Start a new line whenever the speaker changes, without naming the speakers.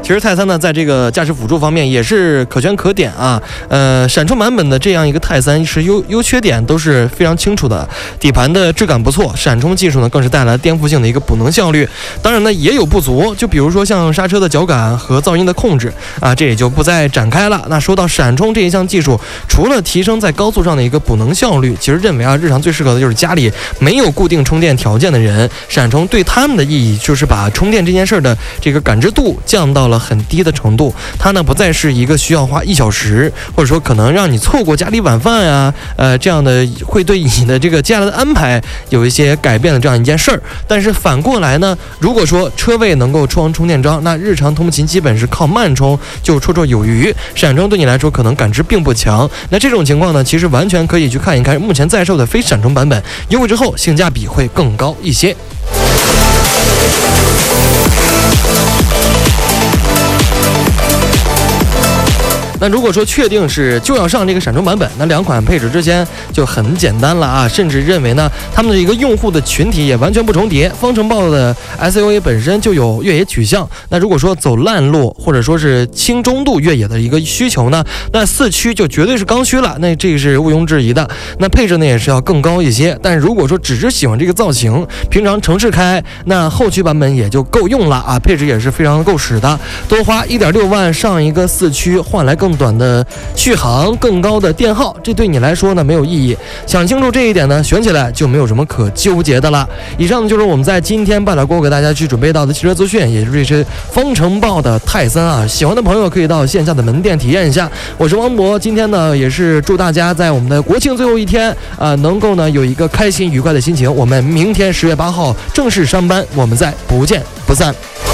其实泰3呢，在这个驾驶辅助方面也是可圈可点啊。闪充版本的这样一个泰3是优缺点都是非常清楚的。底盘的质感不错，闪充技术呢更是带来颠覆性的一个补能效率。当然呢，也有不足，就比如说像刹车的脚感和噪音的控制啊，这也就不再展开了。那说到闪充这一项技术，除了提升在高速上的一个补能效率，其实认为啊，日常最适合的就是家里没有固定充电条件的人。闪充对他们的意义就是把充电这件事的这个感知度降到了很低的程度，它呢不再是一个需要花1小时，或者说可能让你错过家里晚饭呀，这样的会对你的这个接下来的安排有一些改变的这样一件事儿。但是反过来呢，如果说车位能够装充电桩，那日常通勤基本是靠慢充就绰绰有余，闪充对你来说可能感知并不强。那这种情况呢，其实完全可以去看一看目前在售的非闪充版本，优惠之后性价比会更高一些。那如果说确定是就要上这个闪充版本，那两款配置之间就很简单了啊，甚至认为呢，他们的一个用户的群体也完全不重叠。方程豹的 SUV 本身就有越野取向，那如果说走烂路或者说是轻中度越野的一个需求呢，那4驱就绝对是刚需了，那这是毋庸置疑的。那配置呢也是要更高一些，但如果说只是喜欢这个造型，平常城市开，那后驱版本也就够用了啊，配置也是非常够使的。多花1.6万上一个4驱，换来更短的续航，更高的电耗，这对你来说呢没有意义。想清楚这一点呢，选起来就没有什么可纠结的了。以上就是我们在今天半点过给大家去准备到的汽车资讯，也就是这些方程豹的泰3啊，喜欢的朋友可以到线下的门店体验一下。我是王博，今天呢也是祝大家在我们的国庆最后一天能够呢有一个开心愉快的心情。我们明天10月8号正式上班，我们再不见不散。